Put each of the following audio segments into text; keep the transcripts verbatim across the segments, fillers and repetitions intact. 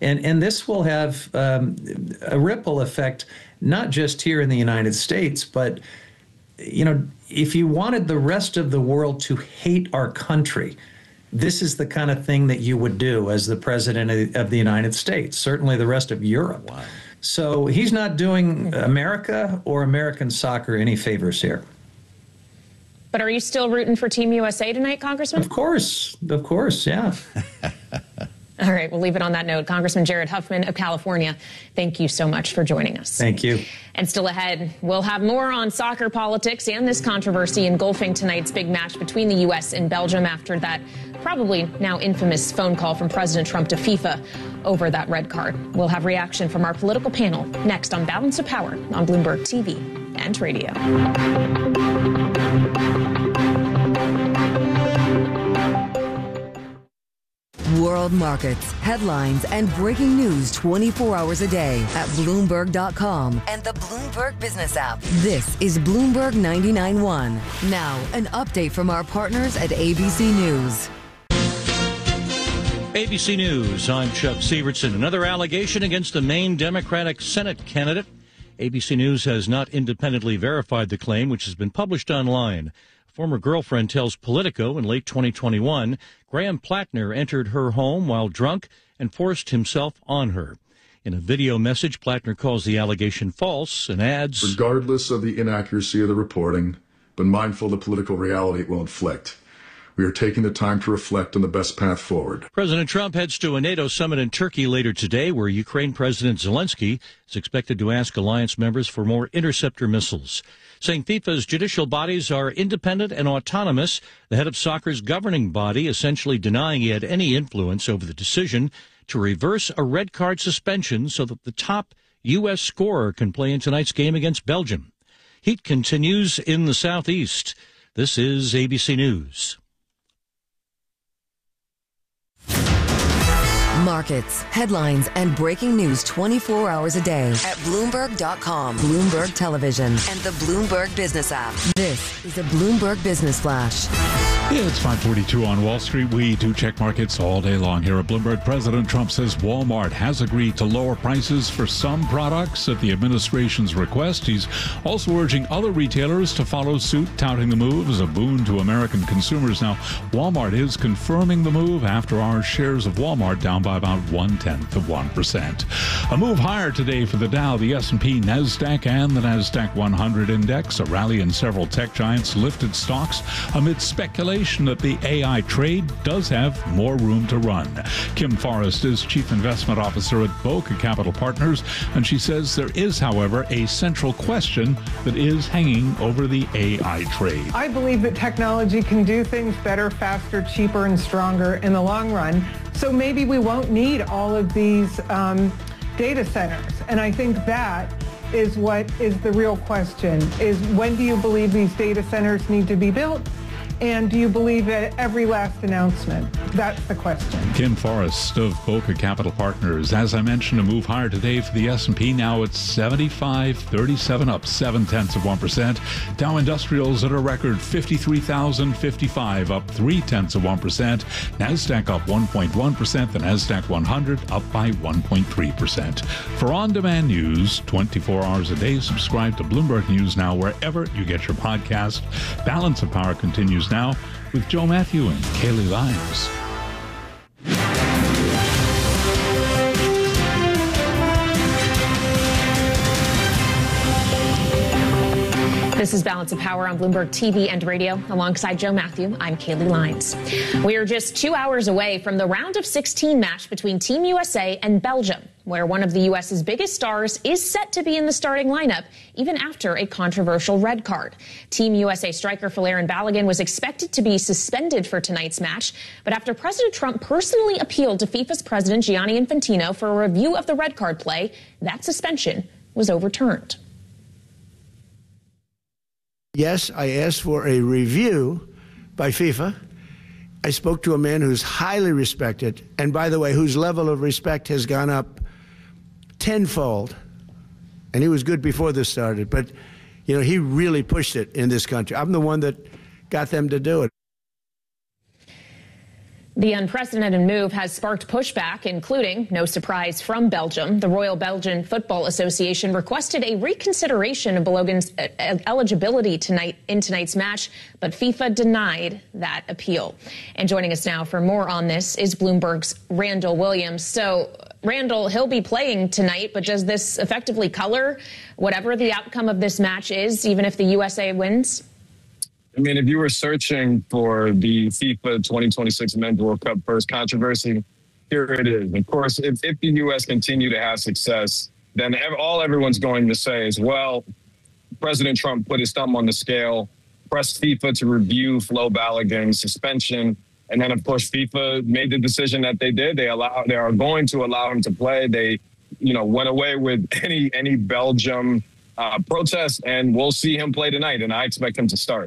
And, and this will have um, a ripple effect, not just here in the United States, but, you know, if you wanted the rest of the world to hate our country, this is the kind of thing that you would do as the president of the United States, certainly the rest of Europe. Wow. So he's not doing America or American soccer any favors here. But are you still rooting for Team U S A tonight, Congressman? Of course. Of course, yeah. All right, we'll leave it on that note. Congressman Jared Huffman of California, thank you so much for joining us. Thank you. And still ahead, we'll have more on soccer politics and this controversy engulfing tonight's big match between the U S and Belgium after that probably now infamous phone call from President Trump to FIFA over that red card. We'll have reaction from our political panel next on Balance of Power on Bloomberg T V and radio. World markets, headlines, and breaking news twenty-four hours a day at Bloomberg dot com and the Bloomberg Business app. This is Bloomberg ninety-nine point one. Now, an update from our partners at A B C News. A B C News, I'm Chuck Sievertson. Another allegation against the Maine Democratic Senate candidate. A B C News has not independently verified the claim, which has been published online. Former girlfriend tells Politico in late twenty twenty-one, Graham Plattner entered her home while drunk and forced himself on her. In a video message, Plattner calls the allegation false and adds, regardless of the inaccuracy of the reporting, but mindful of the political reality it will inflict, we are taking the time to reflect on the best path forward. President Trump heads to a NATO summit in Turkey later today, where Ukraine President Zelensky is expected to ask alliance members for more interceptor missiles. Saying FIFA's judicial bodies are independent and autonomous, the head of soccer's governing body essentially denying he had any influence over the decision to reverse a red card suspension so that the top U S scorer can play in tonight's game against Belgium. Heat continues in the southeast. This is A B C News. Markets, headlines, and breaking news twenty-four hours a day at Bloomberg dot com, Bloomberg Television, and the Bloomberg Business app. This is a Bloomberg Business Flash. Yeah, it's five forty-two on Wall Street. We do check markets all day long here at Bloomberg. President Trump says Walmart has agreed to lower prices for some products at the administration's request. He's also urging other retailers to follow suit, touting the move as a boon to American consumers. Now, Walmart is confirming the move after our shares of Walmart down by about one-tenth of one percent. A move higher today for the Dow, the S and P, NASDAQ, and the NASDAQ one hundred index. A rally in several tech giants lifted stocks amid speculation that the A I trade does have more room to run. Kim Forrest is Chief Investment Officer at Boca Capital Partners, and she says there is, however, a central question that is hanging over the A I trade. I believe that technology can do things better, faster, cheaper, and stronger in the long run. So maybe we won't need all of these um, data centers. And I think that is what is the real question, is when do you believe these data centers need to be built? And do you believe that every last announcement? That's the question. Kim Forrest of Boca Capital Partners. As I mentioned, a move higher today for the S and P. Now it's seventy-five thirty-seven, up seven tenths of one percent. Dow Industrials at a record fifty-three thousand fifty-five, up three tenths of one percent. NASDAQ up one point one percent. The NASDAQ one hundred up by one point three percent. For on-demand news, twenty-four hours a day, subscribe to Bloomberg News Now wherever you get your podcast. Balance of Power continues now with Joe Matthew and Kaylee Lyons. This is Balance of Power on Bloomberg T V and radio. Alongside Joe Matthew, I'm Kaylee Lyons. We are just two hours away from the round of sixteen match between Team U S A and Belgium, where one of the U S's biggest stars is set to be in the starting lineup, even after a controversial red card. Team U S A striker Folarin Balogun was expected to be suspended for tonight's match, but after President Trump personally appealed to FIFA's president Gianni Infantino for a review of the red card play, that suspension was overturned. Yes, I asked for a review by FIFA. I spoke to a man who's highly respected, and by the way, whose level of respect has gone up tenfold. And he was good before this started, but, you know, he really pushed it in this country. I'm the one that got them to do it. The unprecedented move has sparked pushback, including, no surprise, from Belgium. The Royal Belgian Football Association requested a reconsideration of Balogun's eligibility tonight in tonight's match, but FIFA denied that appeal. And joining us now for more on this is Bloomberg's Randall Williams. So, Randall, he'll be playing tonight, but does this effectively color whatever the outcome of this match is, even if the U S A wins? I mean, if you were searching for the FIFA twenty twenty-six Men's World Cup first controversy, here it is. Of course, if, if the U S continue to have success, then all everyone's going to say is, well, President Trump put his thumb on the scale, pressed FIFA to review Flo Balogun's suspension, and then, of course, FIFA made the decision that they did. They allow, they are going to allow him to play. They, you know, went away with any any Belgium uh, protest, and we'll see him play tonight, and I expect him to start.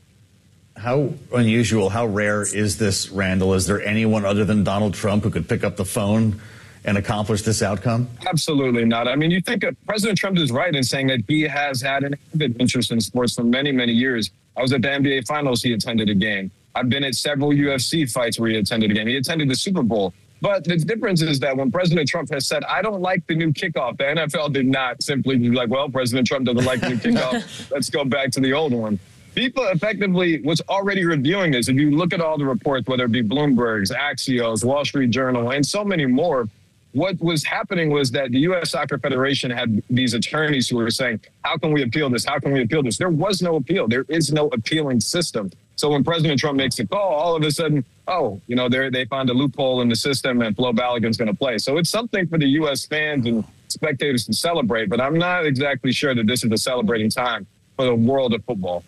How unusual, how rare is this, Randall? Is there anyone other than Donald Trump who could pick up the phone and accomplish this outcome? Absolutely not. I mean, you think uh, President Trump is right in saying that he has had an avid interest in sports for many, many years. I was at the N B A Finals. He attended a game. I've been at several U F C fights where he attended a game. He attended the Super Bowl. But the difference is that when President Trump has said, I don't like the new kickoff, the N F L did not simply be like, well, President Trump doesn't like the new kickoff. Let's go back to the old one. FIFA effectively was already reviewing this. If you look at all the reports, whether it be Bloomberg's, Axios, Wall Street Journal, and so many more, what was happening was that the U S Soccer Federation had these attorneys who were saying, how can we appeal this? How can we appeal this? There was no appeal. There is no appealing system. So when President Trump makes a call, all of a sudden, oh, you know, they found a loophole in the system and Flo Balogun's going to play. So it's something for the U S fans and spectators to celebrate, but I'm not exactly sure that this is a celebrating time for the world of football.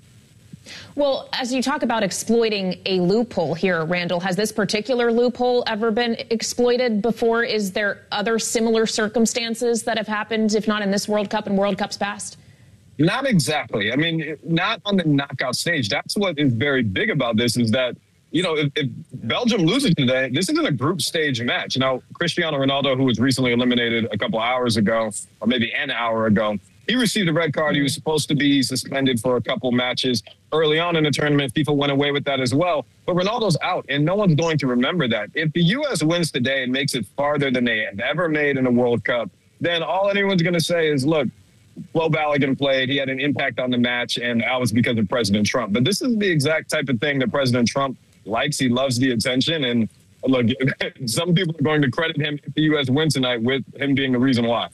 Well, as you talk about exploiting a loophole here, Randall, has this particular loophole ever been exploited before? Is there other similar circumstances that have happened, if not in this World Cup and World Cups past? Not exactly. I mean, not on the knockout stage. That's what is very big about this is that, you know, if, if Belgium loses today, this isn't a group stage match. Now, Cristiano Ronaldo, who was recently eliminated a couple hours ago, or maybe an hour ago, he received a red card. He was supposed to be suspended for a couple matches early on in the tournament. FIFA went away with that as well. But Ronaldo's out, and no one's going to remember that. If the U S wins today and makes it farther than they have ever made in a World Cup, then all anyone's going to say is, look, Flo Balogun played. He had an impact on the match, and that was because of President Trump. But this is the exact type of thing that President Trump likes. He loves the attention. And look, some people are going to credit him if the U S wins tonight with him being the reason why.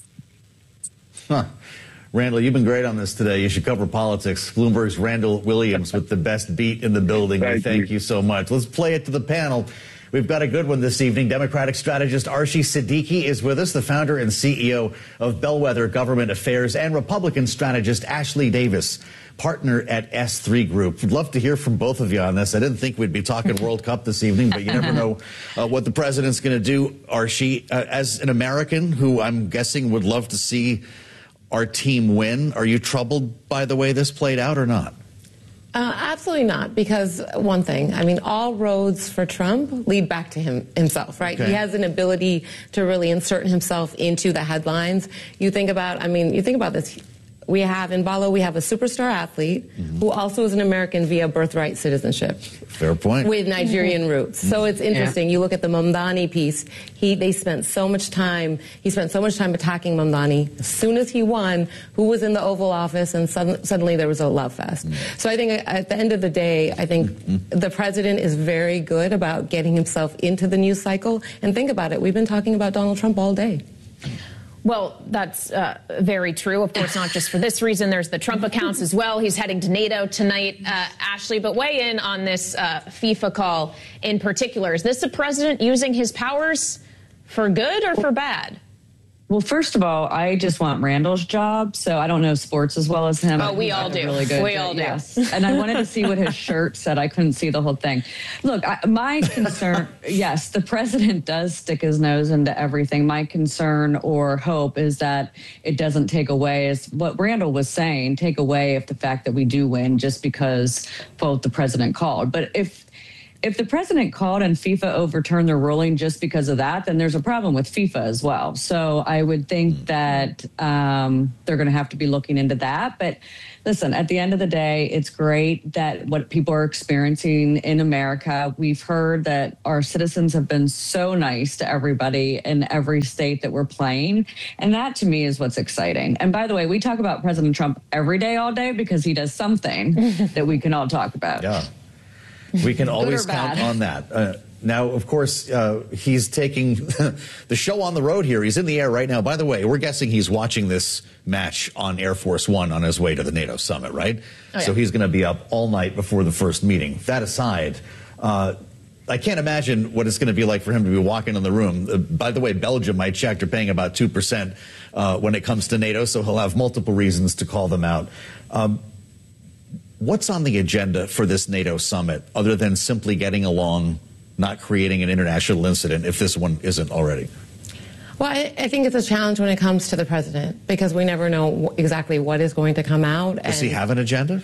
Huh. Randall, you've been great on this today. You should cover politics. Bloomberg's Randall Williams with the best beat in the building. Thank, we thank you. you so much. Let's play it to the panel. We've got a good one this evening. Democratic strategist Arshie Siddiqui is with us, the founder and C E O of Bellwether Government Affairs, and Republican strategist Ashley Davis, partner at S three Group. We'd love to hear from both of you on this. I didn't think we'd be talking World Cup this evening, but you never know uh, what the president's going to do. Arshie, uh, as an American who I'm guessing would love to see our team win, are you troubled by the way this played out or not? Uh, absolutely not, because one thing, I mean, all roads for Trump lead back to him himself, right? Okay. He has an ability to really insert himself into the headlines. You think about, I mean, you think about this. We have in Balo, we have a superstar athlete mm-hmm. who also is an American via birthright citizenship. Fair point. With Nigerian mm-hmm. roots. So it's interesting. Yeah. You look at the Mamdani piece. He, they spent so much time, he spent so much time attacking Mamdani. As soon as he won, who was in the Oval Office, and sudden, suddenly there was a love fest. Mm-hmm. So I think at the end of the day, I think mm-hmm. the president is very good about getting himself into the news cycle. And think about it. We've been talking about Donald Trump all day. Well, that's uh, very true. Of course, not just for this reason. There's the Trump accounts as well. He's heading to NATO tonight, uh, Ashley. But weigh in on this uh, FIFA call in particular. Is this the president using his powers for good or for bad? Well, first of all, I just want Randall's job, so I don't know sports as well as him. Oh, we all do. Really good we all do. Yes. And I wanted to see what his shirt said. I couldn't see the whole thing. Look, I, my concern, yes, the president does stick his nose into everything. My concern or hope is that it doesn't take away, as what Randall was saying, take away if the fact that we do win just because both the president called. But if if the president called and FIFA overturned their ruling just because of that, then there's a problem with FIFA as well. So I would think that um, they're going to have to be looking into that. But listen, at the end of the day, it's great that what people are experiencing in America. We've heard that our citizens have been so nice to everybody in every state that we're playing. And that to me is what's exciting. And by the way, we talk about President Trump every day, all day, because he does something that we can all talk about. Yeah. We can always count on that. Uh, now, of course, uh, he's taking the show on the road here. He's in the air right now. By the way, we're guessing he's watching this match on Air Force One on his way to the NATO summit, right? Oh, yeah. So he's going to be up all night before the first meeting. That aside, uh, I can't imagine what it's going to be like for him to be walking in the room. Uh, by the way, Belgium, I checked, are paying about two percent uh, when it comes to NATO, so he'll have multiple reasons to call them out. Um, What's on the agenda for this NATO summit other than simply getting along, not creating an international incident if this one isn't already? Well, I, I think it's a challenge when it comes to the president because we never know exactly what is going to come out. Does he have an agenda?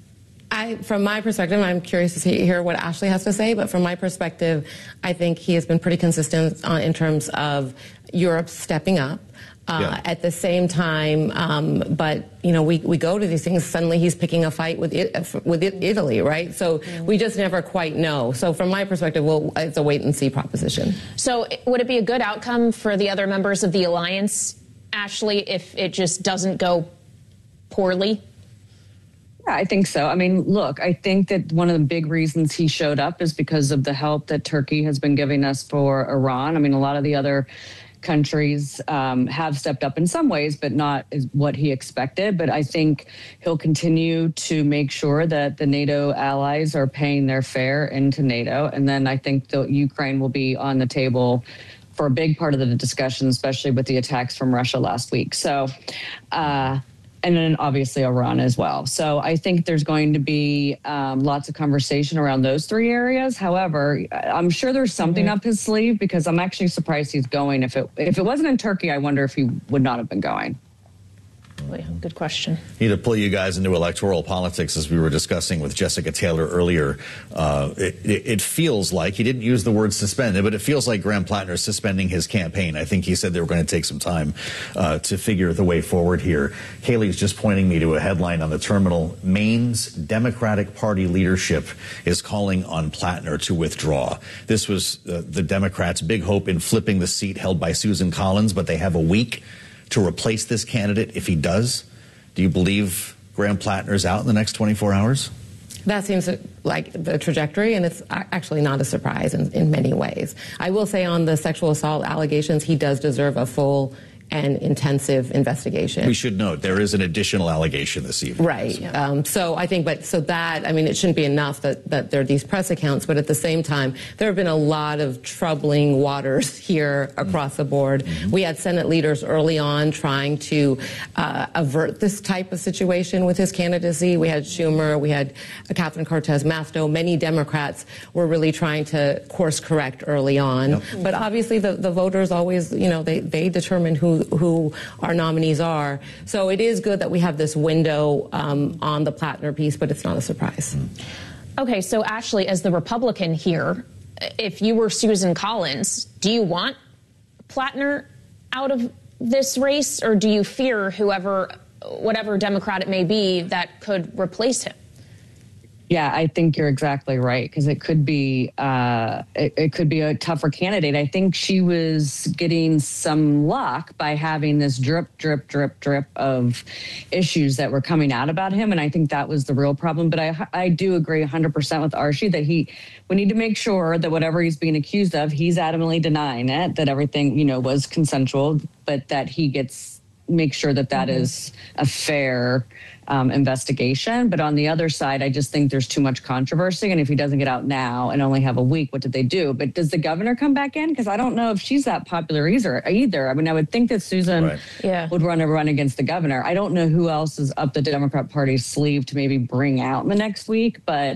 I, from my perspective, I'm curious to see, hear what Ashley has to say, but from my perspective, I think he has been pretty consistent on, in terms of Europe stepping up. Uh, yeah. At the same time, um, but, you know, we, we go to these things, suddenly he's picking a fight with it, with it, Italy, right? So mm-hmm. we just never quite know. So from my perspective, well, it's a wait-and-see proposition. So would it be a good outcome for the other members of the alliance, Ashley, if it just doesn't go poorly? Yeah, I think so. I mean, look, I think that one of the big reasons he showed up is because of the help that Turkey has been giving us for Iran. I mean, a lot of the other countries um, have stepped up in some ways, but not as what he expected. But I think he'll continue to make sure that the NATO allies are paying their fare into NATO. And then I think the Ukraine will be on the table for a big part of the discussion, especially with the attacks from Russia last week. So, uh, and then obviously Iran as well. So I think there's going to be um, lots of conversation around those three areas. However, I'm sure there's something mm-hmm. up his sleeve because I'm actually surprised he's going. If it if it wasn't in Turkey, I wonder if he would not have been going. Good question. Need to pull you guys into electoral politics, as we were discussing with Jessica Taylor earlier. Uh, it, it feels like, he didn't use the word suspended, but it feels like Graham Plattner is suspending his campaign. I think he said they were going to take some time uh, to figure the way forward here. Kaylee's just pointing me to a headline on the terminal. Maine's Democratic Party leadership is calling on Plattner to withdraw. This was uh, the Democrats' big hope in flipping the seat held by Susan Collins, but they have a week to replace this candidate if he does. Do you believe Graham Plattner is out in the next twenty-four hours? That seems like the trajectory, and it's actually not a surprise in, in many ways. I will say on the sexual assault allegations, he does deserve a full and intensive investigation. We should note there is an additional allegation this evening. Right. Yeah. Um, so I think, but so that, I mean, it shouldn't be enough that, that there are these press accounts, but at the same time, there have been a lot of troubling waters here across mm-hmm. the board. Mm-hmm. We had Senate leaders early on trying to uh, avert this type of situation with his candidacy. We had Schumer, we had Catherine Cortez Masto. Many Democrats were really trying to course correct early on. Yep. But obviously the, the voters always, you know, they, they determine who who our nominees are. So it is good that we have this window um, on the Plattner piece, but it's not a surprise. Okay, so Ashley, as the Republican here, if you were Susan Collins, do you want Plattner out of this race, or do you fear whoever, whatever Democrat it may be, that could replace him? Yeah, I think you're exactly right, because it could be uh, it, it could be a tougher candidate. I think she was getting some luck by having this drip, drip, drip, drip of issues that were coming out about him, and I think that was the real problem. But I I do agree one hundred percent with Archie that he we need to make sure that whatever he's being accused of, he's adamantly denying it, that everything you know was consensual, but that he gets make sure that that mm-hmm. is a fair Um, investigation. But on the other side, I just think there's too much controversy. And if he doesn't get out now and only have a week, what did they do? But does the governor come back in? Because I don't know if she's that popular either. either. I mean, I would think that Susan right. yeah. would run a run against the governor. I don't know who else is up the Democrat Party's sleeve to maybe bring out in the next week, but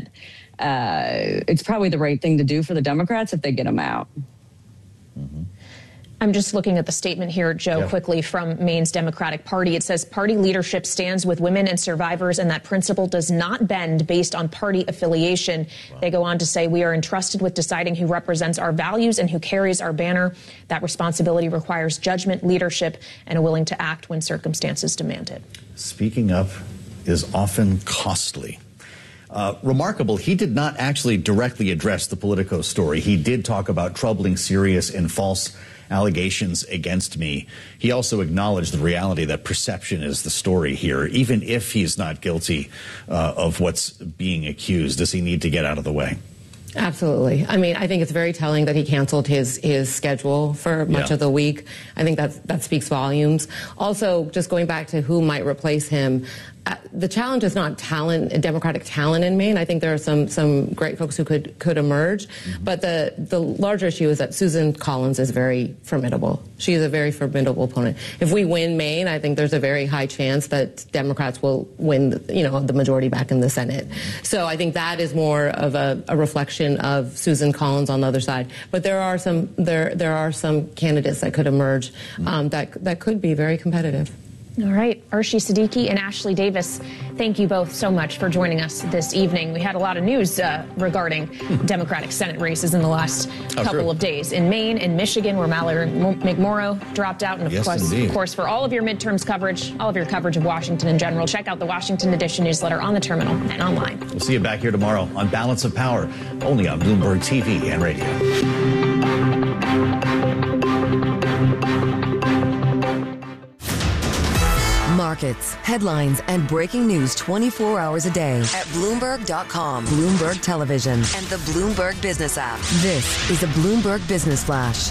uh, it's probably the right thing to do for the Democrats if they get him out. Mm-hmm. I'm just looking at the statement here, Joe, yeah. quickly from Maine's Democratic Party. It says party leadership stands with women and survivors, and that principle does not bend based on party affiliation. Wow. They go on to say, we are entrusted with deciding who represents our values and who carries our banner. That responsibility requires judgment, leadership, and a willing to act when circumstances demand it. Speaking up is often costly. Uh, remarkable, he did not actually directly address the Politico story. He did talk about troubling, serious, and false allegations against me. He also acknowledged the reality that perception is the story here. Even if he's not guilty uh, of what's being accused, does he need to get out of the way? Absolutely. I mean, I think it's very telling that he canceled his his schedule for much yeah. of the week. I think that that speaks volumes. Also, just going back to who might replace him, uh, the challenge is not talent, Democratic talent in Maine. I think there are some some great folks who could could emerge, mm-hmm. but the the larger issue is that Susan Collins is very formidable. She is a very formidable opponent. If we win Maine, I think there's a very high chance that Democrats will win, you know, the majority back in the Senate. So I think that is more of a, a reflection of Susan Collins on the other side. But there are some there there are some candidates that could emerge um, that that could be very competitive. All right, Arshie Siddiqui and Ashley Davis, thank you both so much for joining us this evening. We had a lot of news uh, regarding Democratic Senate races in the last oh, couple true. of days. In Maine, in Michigan, where Mallory McMorrow dropped out. And of, yes, course, of course, for all of your midterms coverage, all of your coverage of Washington in general, check out the Washington Edition newsletter on the terminal and online. We'll see you back here tomorrow on Balance of Power, only on Bloomberg T V and radio. Markets, headlines, and breaking news twenty-four hours a day at Bloomberg dot com, Bloomberg Television, and the Bloomberg Business app. This is a Bloomberg Business Flash.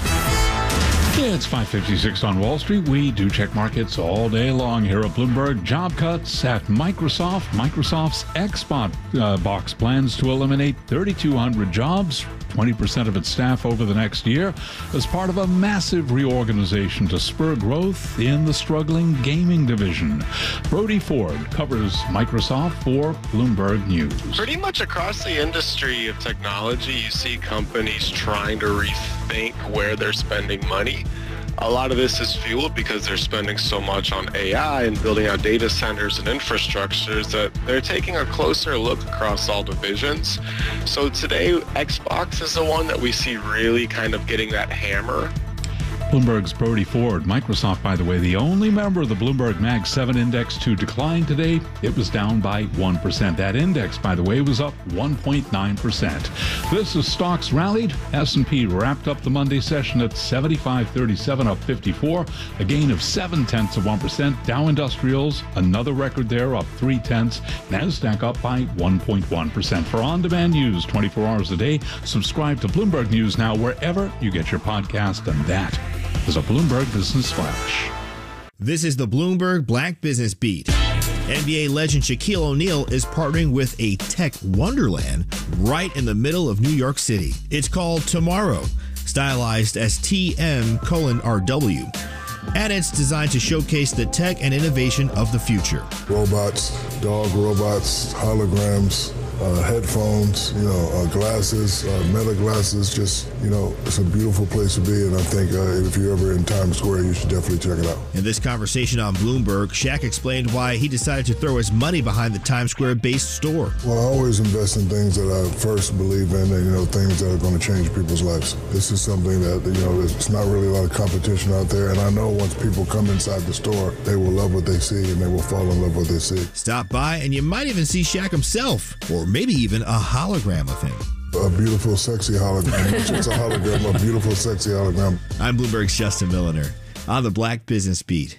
It's five fifty-six on Wall Street. We do check markets all day long here at Bloomberg. Job cuts at Microsoft. Microsoft's Xbox uh, box plans to eliminate thirty-two hundred jobs, twenty percent of its staff over the next year, as part of a massive reorganization to spur growth in the struggling gaming division. Brody Ford covers Microsoft for Bloomberg News. Pretty much across the industry of technology, you see companies trying to rethink where they're spending money. A lot of this is fueled because they're spending so much on A I and building out data centers and infrastructures that they're taking a closer look across all divisions. So today, Xbox is the one that we see really kind of getting that hammer. Bloomberg's Brody Ford. Microsoft, by the way, the only member of the Bloomberg Mag seven index to decline today. It was down by one percent. That index, by the way, was up one point nine percent. This is stocks rallied. S and P wrapped up the Monday session at seventy-five thirty-seven, up fifty-four, a gain of seven tenths of one percent. Dow Industrials, another record there, up three tenths. NASDAQ up by one point one percent. For on-demand news twenty-four hours a day, subscribe to Bloomberg News now wherever you get your podcast, and that is a Bloomberg Business Flash. This is the Bloomberg Black Business Beat. N B A legend Shaquille O'Neal is partnering with a tech wonderland right in the middle of New York City. It's called Tomorrow, stylized as T M colon R W. And it's designed to showcase the tech and innovation of the future. Robots, dog robots, holograms, Uh, headphones, you know, uh, glasses, uh, meta glasses, just, you know, it's a beautiful place to be, and I think uh, if you're ever in Times Square, you should definitely check it out. In this conversation on Bloomberg, Shaq explained why he decided to throw his money behind the Times Square-based store. Well, I always invest in things that I first believe in, and, you know, things that are going to change people's lives. This is something that, you know, it's not really a lot of competition out there, and I know once people come inside the store, they will love what they see, and they will fall in love with what they see. Stop by, and you might even see Shaq himself, or maybe even a hologram of him. A beautiful, sexy hologram. It's a hologram, a beautiful, sexy hologram. I'm Bloomberg's Justin Milliner on the Black Business Beat.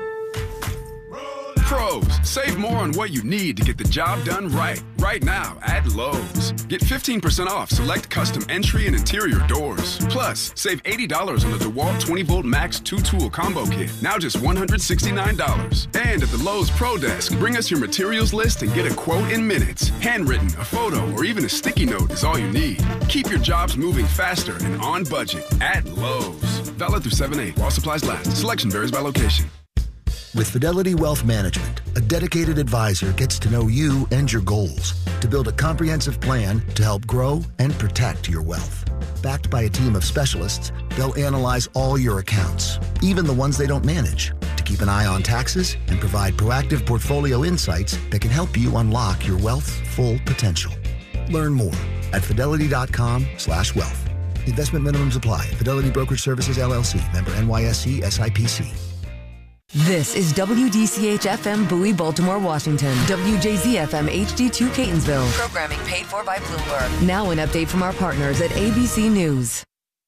Pros, save more on what you need to get the job done right. Right now at Lowe's. Get fifteen percent off select custom entry and interior doors. Plus, save eighty dollars on the DeWalt twenty volt Max two tool combo kit. Now just one hundred sixty-nine dollars. And at the Lowe's Pro Desk, bring us your materials list and get a quote in minutes. Handwritten, a photo, or even a sticky note is all you need. Keep your jobs moving faster and on budget at Lowe's. Valid through seven eight while supplies last. Selection varies by location. With Fidelity Wealth Management, a dedicated advisor gets to know you and your goals to build a comprehensive plan to help grow and protect your wealth. Backed by a team of specialists, they'll analyze all your accounts, even the ones they don't manage, to keep an eye on taxes and provide proactive portfolio insights that can help you unlock your wealth's full potential. Learn more at fidelity.com slash wealth. Investment minimums apply. Fidelity Brokerage Services, L L C. Member N Y S C S I P C. This is W D C H F M Bowie, Baltimore, Washington. W J Z F M H D two Catonsville. Programming paid for by Bloomberg. Now an update from our partners at A B C News.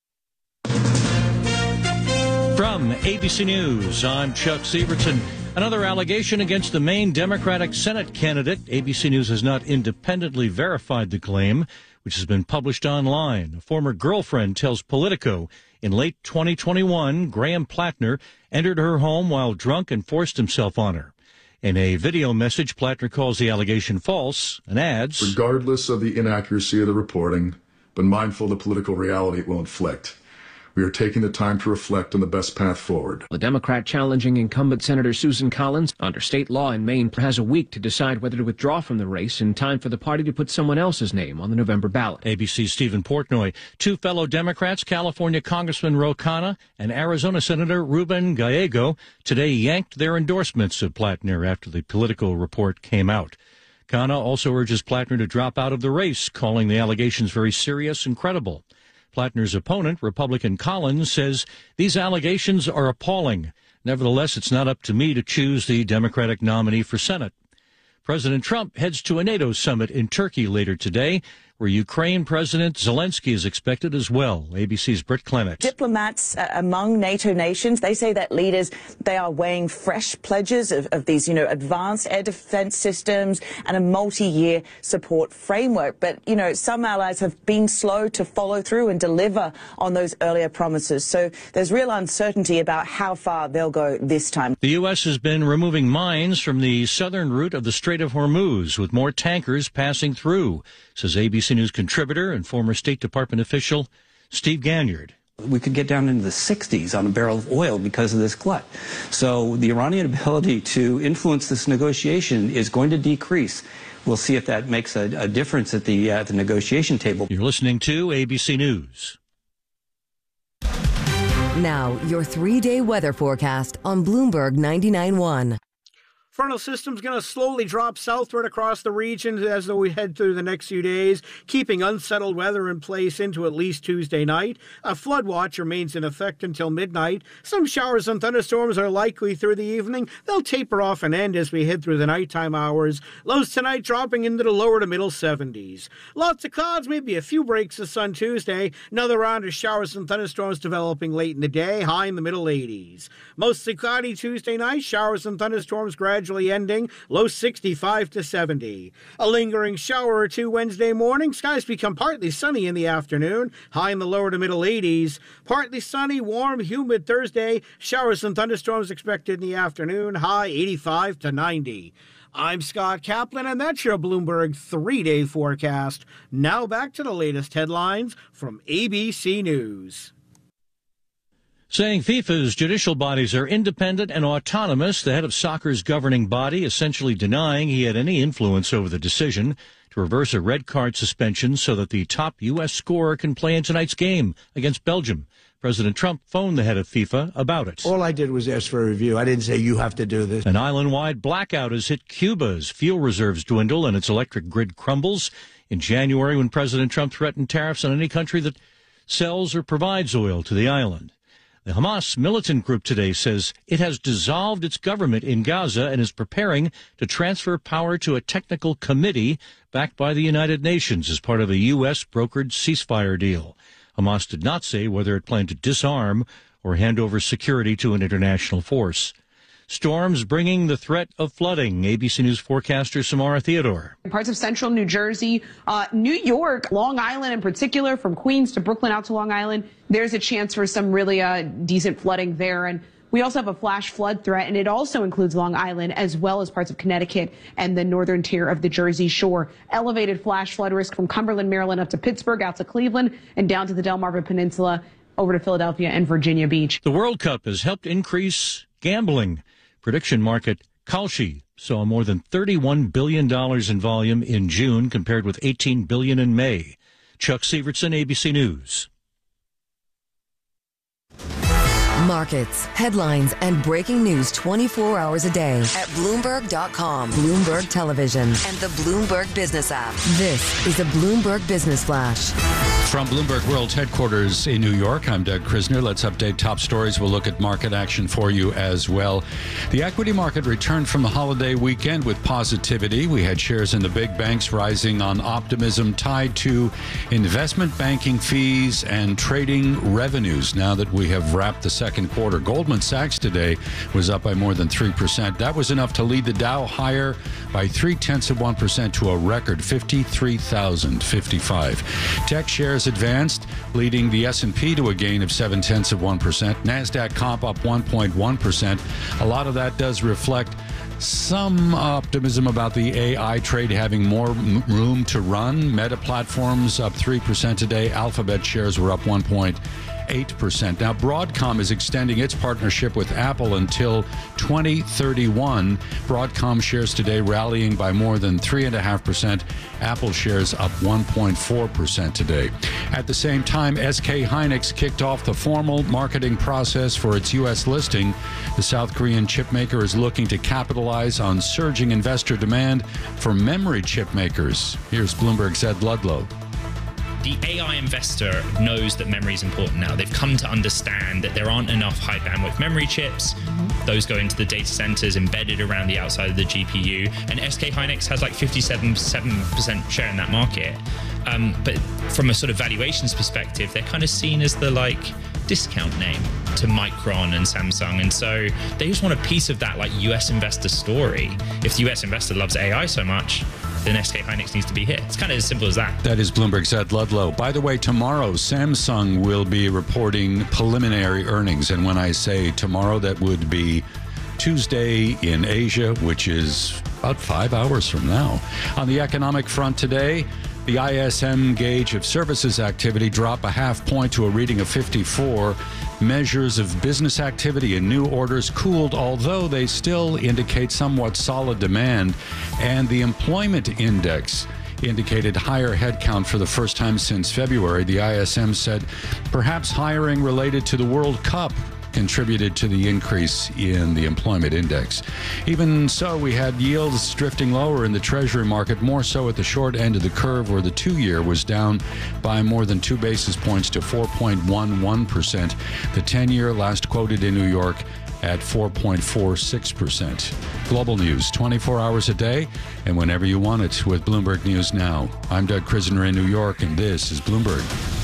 From A B C News, I'm Chuck Sievertson. Another allegation against the Maine Democratic Senate candidate. A B C News has not independently verified the claim, which has been published online. A former girlfriend tells Politico in late twenty twenty-one, Graham Plattner entered her home while drunk and forced himself on her. In a video message, Plattner calls the allegation false and adds, regardless of the inaccuracy of the reporting, but mindful of the political reality it will inflict, we are taking the time to reflect on the best path forward. The Democrat challenging incumbent Senator Susan Collins, under state law in Maine, has a week to decide whether to withdraw from the race in time for the party to put someone else's name on the November ballot. A B C's Stephen Portnoy. Two fellow Democrats, California Congressman Ro Khanna and Arizona Senator Ruben Gallego, today yanked their endorsements of Plattner after the Politico report came out. Khanna also urges Plattner to drop out of the race, calling the allegations very serious and credible. Plattner's opponent, Republican Collins, says these allegations are appalling. Nevertheless, it's not up to me to choose the Democratic nominee for Senate. President Trump heads to a NATO summit in Turkey later today, where Ukraine President Zelensky is expected as well. A B C's Britt Clements. Diplomats uh, among NATO nations, they say that leaders, they are weighing fresh pledges of, of these, you know, advanced air defense systems and a multi-year support framework. But, you know, some allies have been slow to follow through and deliver on those earlier promises. So there's real uncertainty about how far they'll go this time. The U S has been removing mines from the southern route of the Strait of Hormuz, with more tankers passing through, says A B C News contributor and former State Department official Steve Ganyard. We could get down into the sixties on a barrel of oil because of this glut. So the Iranian ability to influence this negotiation is going to decrease. We'll see if that makes a, a difference at the, uh, the negotiation table. You're listening to A B C News. Now, your three-day weather forecast on Bloomberg ninety-nine point one. Frontal system's going to slowly drop southward across the region as though we head through the next few days, keeping unsettled weather in place into at least Tuesday night. A flood watch remains in effect until midnight. Some showers and thunderstorms are likely through the evening. They'll taper off and end as we head through the nighttime hours. Lows tonight dropping into the lower to middle seventies. Lots of clouds, maybe a few breaks of sun Tuesday. Another round of showers and thunderstorms developing late in the day, high in the middle eighties. Mostly cloudy Tuesday night, showers and thunderstorms gradually ending, low sixty-five to seventy. A lingering shower or two Wednesday morning. Skies become partly sunny in the afternoon, high in the lower to middle eighties. Partly sunny, warm, humid Thursday. Showers and thunderstorms expected in the afternoon, high eighty-five to ninety. I'm Scott Kaplan, and that's your Bloomberg three-day forecast. Now back to the latest headlines from A B C News. Saying FIFA's judicial bodies are independent and autonomous, the head of soccer's governing body essentially denying he had any influence over the decision to reverse a red card suspension so that the top U S scorer can play in tonight's game against Belgium. President Trump phoned the head of FIFA about it. All I did was ask for a review. I didn't say you have to do this. An island-wide blackout has hit Cuba as fuel reserves dwindle and its electric grid crumbles. In January, when President Trump threatened tariffs on any country that sells or provides oil to the island. The Hamas militant group today says it has dissolved its government in Gaza and is preparing to transfer power to a technical committee backed by the United Nations as part of a U S brokered ceasefire deal. Hamas did not say whether it planned to disarm or hand over security to an international force. Storms bringing the threat of flooding. A B C News forecaster Samara Theodore. Parts of central New Jersey, uh, New York, Long Island in particular, from Queens to Brooklyn out to Long Island, there's a chance for some really uh, decent flooding there. And we also have a flash flood threat, and it also includes Long Island as well as parts of Connecticut and the northern tier of the Jersey Shore. Elevated flash flood risk from Cumberland, Maryland up to Pittsburgh, out to Cleveland, and down to the Delmarva Peninsula, over to Philadelphia and Virginia Beach. The World Cup has helped increase gambling. Prediction market Kalshi saw more than thirty-one billion dollars in volume in June compared with eighteen billion dollars in May. Chuck Sievertson, A B C News. Markets, headlines, and breaking news twenty-four hours a day at Bloomberg dot com, Bloomberg Television, and the Bloomberg Business app. This is a Bloomberg Business Flash. From Bloomberg World's headquarters in New York, I'm Doug Krisner. Let's update top stories. We'll look at market action for you as well. The equity market returned from the holiday weekend with positivity. We had shares in the big banks rising on optimism tied to investment banking fees and trading revenues now that we have wrapped the second quarter. Goldman Sachs today was up by more than three percent. That was enough to lead the Dow higher by three-tenths of one percent to a record fifty-three thousand fifty-five. Tech shares advanced, leading the S and P to a gain of seven-tenths of one percent. NASDAQ comp up one point one percent. A lot of that does reflect some optimism about the A I trade having more m- room to run. Meta Platforms up three percent today. Alphabet shares were up one point eight percent. Now, Broadcom is extending its partnership with Apple until twenty thirty-one. Broadcom shares today rallying by more than three point five percent. Apple shares up one point four percent today. At the same time, S K Hynix kicked off the formal marketing process for its U S listing. The South Korean chip maker is looking to capitalize on surging investor demand for memory chip makers. Here's Bloomberg's Ed Ludlow. The A I investor knows that memory is important now. They've come to understand that there aren't enough high bandwidth memory chips. Mm-hmm. Those go into the data centers embedded around the outside of the G P U. And S K Hynix has like fifty-seven percent share in that market. Um, but from a sort of valuations perspective, they're kind of seen as the like discount name to Micron and Samsung. And so they just want a piece of that like U S investor story. If the U S investor loves A I so much, then S K Hynix needs to be here. It's kind of as simple as that. That is Bloomberg's Ed Ludlow. By the way, tomorrow, Samsung will be reporting preliminary earnings. And when I say tomorrow, that would be Tuesday in Asia, which is about five hours from now. On the economic front today, the I S M gauge of services activity dropped a half point to a reading of fifty-four. Measures of business activity and new orders cooled, although they still indicate somewhat solid demand. And the employment index indicated higher headcount for the first time since February. The I S M said perhaps hiring related to the World Cup contributed to the increase in the employment index. Even so, we had yields drifting lower in the Treasury market, more so at the short end of the curve, where the two-year was down by more than two basis points to four point one one percent. The ten-year last quoted in New York at four point four six percent. Global news, twenty-four hours a day, and whenever you want it with Bloomberg News Now. I'm Doug Krisner in New York, and this is Bloomberg.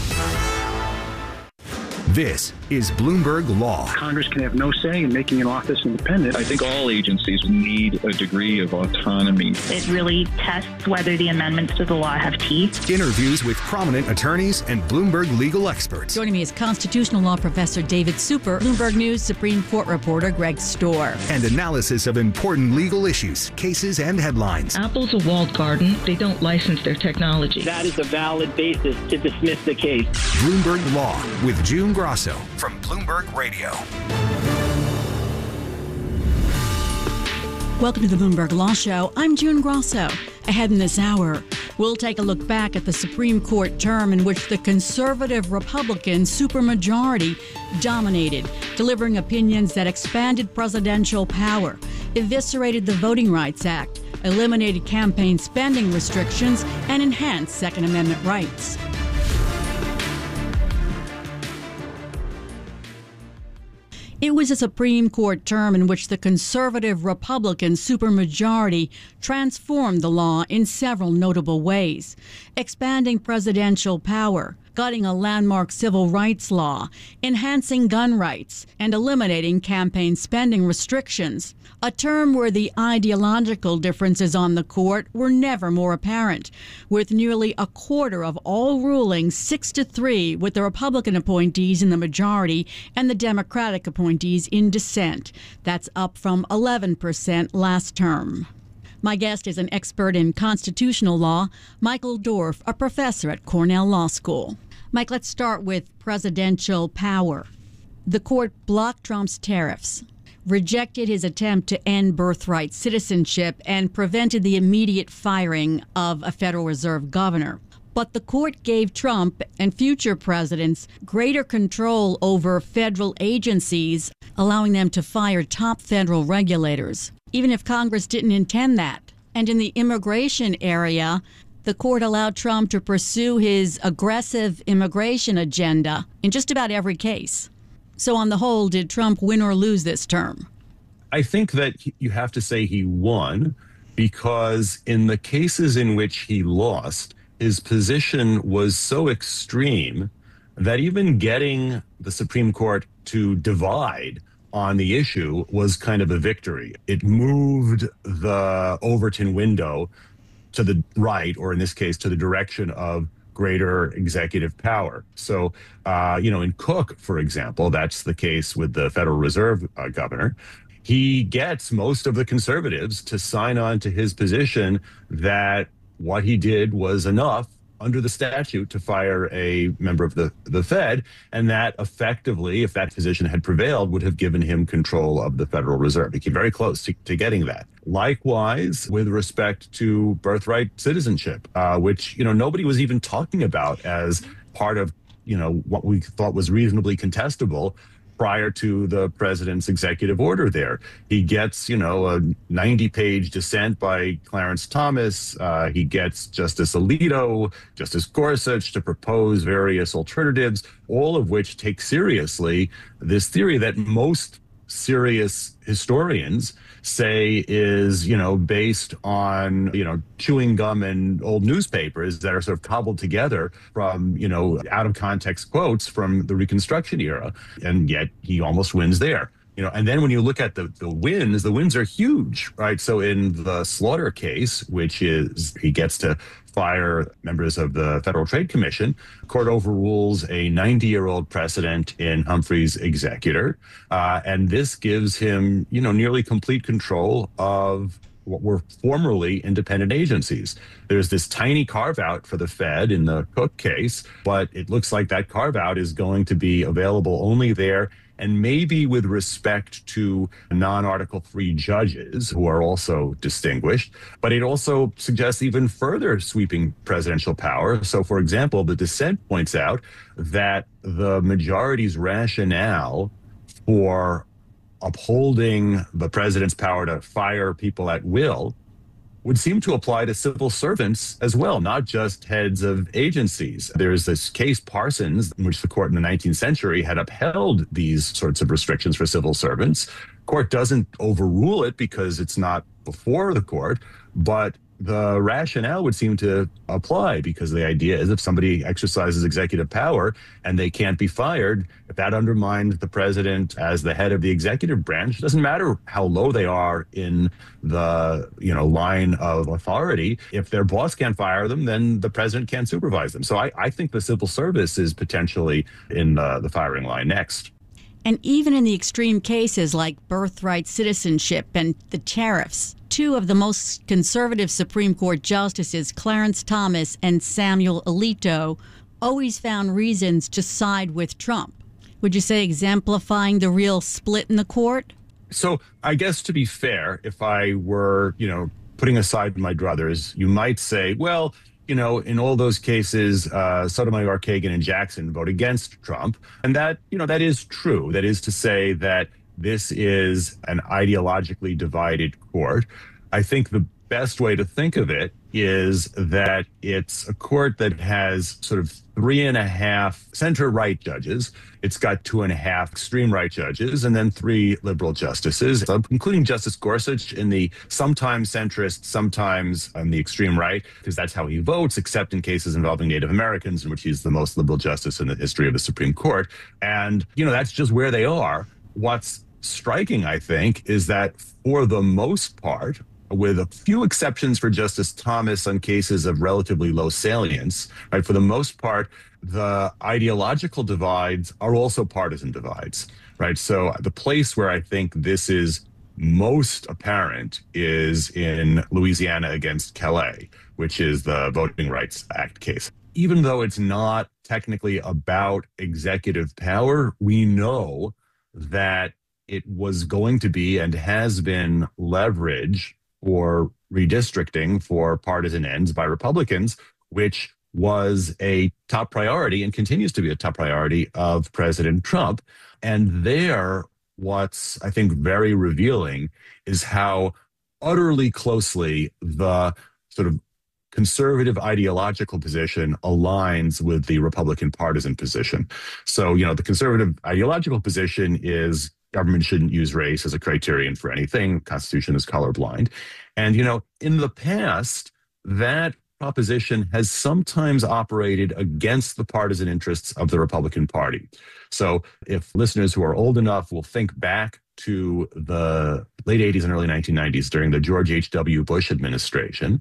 This is Bloomberg Law. Congress can have no say in making an office independent. I think all agencies need a degree of autonomy. It really tests whether the amendments to the law have teeth. Interviews with prominent attorneys and Bloomberg legal experts. Joining me is constitutional law professor David Super, Bloomberg News Supreme Court reporter Greg Storr. And analysis of important legal issues, cases, and headlines. Apple's a walled garden. They don't license their technology. That is a valid basis to dismiss the case. Bloomberg Law with June Grosso from Bloomberg Radio. Welcome to the Bloomberg Law Show. I'm June Grosso. Ahead in this hour, we'll take a look back at the Supreme Court term in which the conservative Republican supermajority dominated, delivering opinions that expanded presidential power, eviscerated the Voting Rights Act, eliminated campaign spending restrictions, and enhanced Second Amendment rights. It was a Supreme Court term in which the conservative Republican supermajority transformed the law in several notable ways, expanding presidential power, gutting a landmark civil rights law, enhancing gun rights, and eliminating campaign spending restrictions. A term where the ideological differences on the court were never more apparent, with nearly a quarter of all rulings six to three with the Republican appointees in the majority and the Democratic appointees in dissent. That's up from eleven percent last term. My guest is an expert in constitutional law, Michael Dorf, a professor at Cornell Law School. Mike, let's start with presidential power. The court blocked Trump's tariffs, rejected his attempt to end birthright citizenship, and prevented the immediate firing of a Federal Reserve governor. But the court gave Trump and future presidents greater control over federal agencies, allowing them to fire top federal regulators, even if Congress didn't intend that. And in the immigration area, the court allowed Trump to pursue his aggressive immigration agenda in just about every case. So on the whole, did Trump win or lose this term? I think that you have to say he won, because in the cases in which he lost, his position was so extreme that even getting the Supreme Court to divide on the issue was kind of a victory. It moved the Overton window to the right, or in this case, to the direction of greater executive power. So, uh, you know, in Cook, for example, that's the case with the Federal Reserve uh, governor. He gets most of the conservatives to sign on to his position that what he did was enough under the statute to fire a member of the, the Fed, and that effectively, if that position had prevailed, would have given him control of the Federal Reserve. He came very close to, to getting that. Likewise, with respect to birthright citizenship, uh, which, you know, nobody was even talking about as part of, you know, what we thought was reasonably contestable prior to the president's executive order there. He gets, you know, a ninety page dissent by Clarence Thomas. Uh, he gets Justice Alito, Justice Gorsuch to propose various alternatives, all of which take seriously this theory that most serious historians say is, you know, based on, you know, chewing gum and old newspapers that are sort of cobbled together from, you know, out of context quotes from the Reconstruction era. And yet he almost wins there. You know, and then when you look at the, the wins, the wins are huge, right? So in the Slaughter case, which is he gets to fire members of the Federal Trade Commission, court overrules a ninety-year-old precedent in Humphrey's executor. Uh, and this gives him, you know, nearly complete control of what were formerly independent agencies. There's this tiny carve out for the Fed in the Cook case, but it looks like that carve out is going to be available only there, and maybe with respect to non-Article three judges who are also distinguished. But it also suggests even further sweeping presidential power. So, for example, the dissent points out that the majority's rationale for upholding the president's power to fire people at will would seem to apply to civil servants as well, not just heads of agencies. There's this case, Parsons, in which the court in the nineteenth century had upheld these sorts of restrictions for civil servants. Court doesn't overrule it because it's not before the court, but the rationale would seem to apply, because the idea is if somebody exercises executive power and they can't be fired, if that undermines the president as the head of the executive branch, it doesn't matter how low they are in the, you know, line of authority. If their boss can't fire them, then the president can't supervise them. So I, I think the civil service is potentially in the, the firing line next. And even in the extreme cases like birthright citizenship and the tariffs, two of the most conservative Supreme Court justices, Clarence Thomas and Samuel Alito, always found reasons to side with Trump. Would you say exemplifying the real split in the court? So I guess, to be fair, if I were, you know, putting aside my druthers, you might say, well, you know, in all those cases, uh, Sotomayor, Kagan, and Jackson vote against Trump. And that, you know, that is true. That is to say that this is an ideologically divided court. I think the best way to think of it is that it's a court that has sort of three and a half center-right judges. It's got two and a half extreme-right judges, and then three liberal justices, including Justice Gorsuch in the sometimes centrist, sometimes on the extreme right, because that's how he votes, except in cases involving Native Americans, in which he's the most liberal justice in the history of the Supreme Court. And, you know, that's just where they are. What's striking, I think, is that for the most part, with a few exceptions for Justice Thomas on cases of relatively low salience, right? For the most part, the ideological divides are also partisan divides, right? So the place where I think this is most apparent is in Louisiana against Kelly, which is the Voting Rights Act case. Even though it's not technically about executive power, we know that it was going to be and has been leverage for redistricting for partisan ends by Republicans, which was a top priority and continues to be a top priority of President Trump. And there, what's, I think, very revealing is how utterly closely the sort of conservative ideological position aligns with the Republican partisan position. So, you know, the conservative ideological position is government shouldn't use race as a criterion for anything. Constitution is colorblind. And, you know, in the past, that proposition has sometimes operated against the partisan interests of the Republican Party. So if listeners who are old enough will think back to the late eighties and early nineteen nineties during the George H W. Bush administration,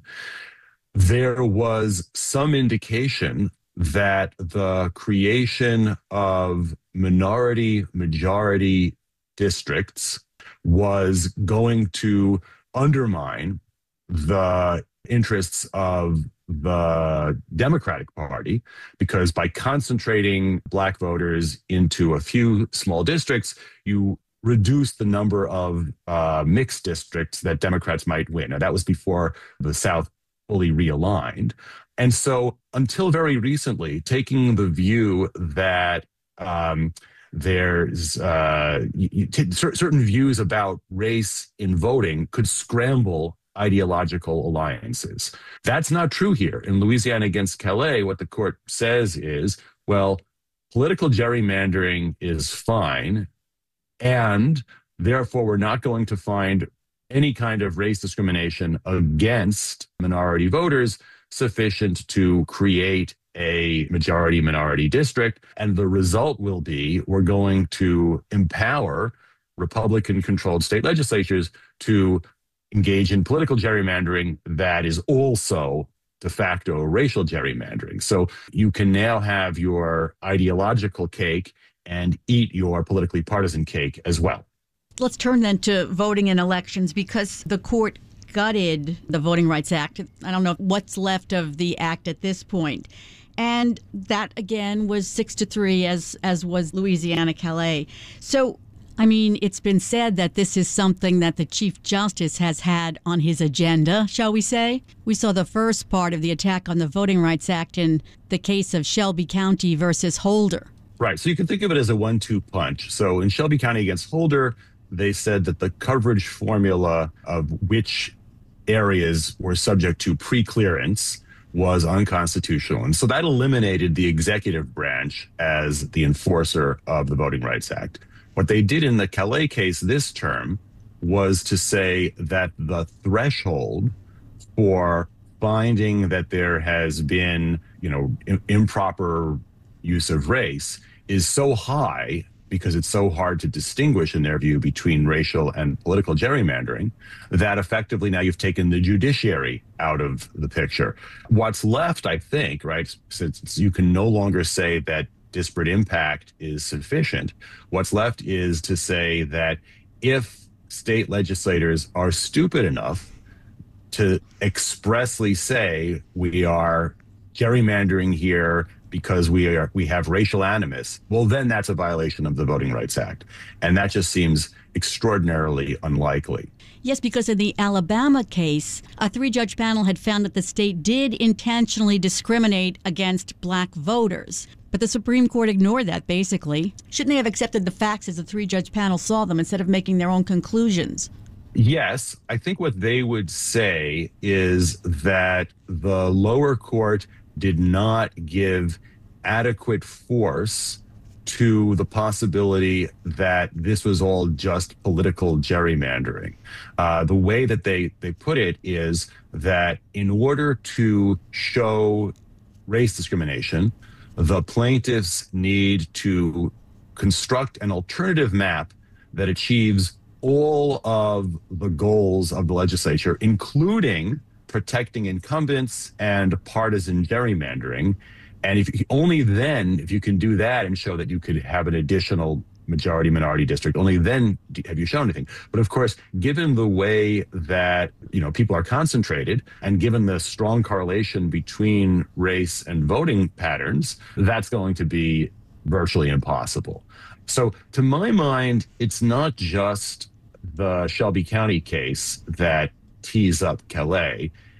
there was some indication that the creation of minority majority districts was going to undermine the interests of the Democratic Party, because by concentrating Black voters into a few small districts, you reduce the number of uh, mixed districts that Democrats might win. Now, that was before the South fully realigned. And so until very recently, taking the view that um, there's uh, you, t- certain views about race in voting could scramble ideological alliances. That's not true here. In Louisiana against Calais, what the court says is, well, political gerrymandering is fine, and therefore we're not going to find any kind of race discrimination against minority voters sufficient to create a majority-minority district. And the result will be we're going to empower Republican-controlled state legislatures to engage in political gerrymandering that is also de facto racial gerrymandering. So you can now have your ideological cake and eat your politically partisan cake as well. Let's turn then to voting in elections, because the court gutted the Voting Rights Act. I don't know what's left of the act at this point. And that, again, was six to three, as as was Louisiana Calais. So, I mean, it's been said that this is something that the Chief Justice has had on his agenda, shall we say? We saw the first part of the attack on the Voting Rights Act in the case of Shelby County versus Holder. Right. So you can think of it as a one two punch. So in Shelby County against Holder, they said that the coverage formula of which areas were subject to preclearance was unconstitutional. And so that eliminated the executive branch as the enforcer of the Voting Rights Act. What they did in the Calais case this term was to say that the threshold for finding that there has been, you know, im- improper use of race is so high, because it's so hard to distinguish, in their view, between racial and political gerrymandering, that effectively now you've taken the judiciary out of the picture. What's left, I think, right, since you can no longer say that disparate impact is sufficient, what's left is to say that if state legislators are stupid enough to expressly say we are gerrymandering here because we are we have racial animus, well, then that's a violation of the Voting Rights Act. And that just seems extraordinarily unlikely. Yes, because in the Alabama case, a three-judge panel had found that the state did intentionally discriminate against Black voters. But the Supreme Court ignored that, basically. Shouldn't they have accepted the facts as the three-judge panel saw them instead of making their own conclusions? Yes, I think what they would say is that the lower court did not give adequate force to the possibility that this was all just political gerrymandering. Uh, the way that they, they put it is that in order to show race discrimination, the plaintiffs need to construct an alternative map that achieves all of the goals of the legislature, including protecting incumbents and partisan gerrymandering. And if only then, if you can do that and show that you could have an additional majority minority district, only then have you shown anything. But of course, given the way that, you know, people are concentrated, and given the strong correlation between race and voting patterns, that's going to be virtually impossible. So to my mind, it's not just the Shelby County case that tees up Calais.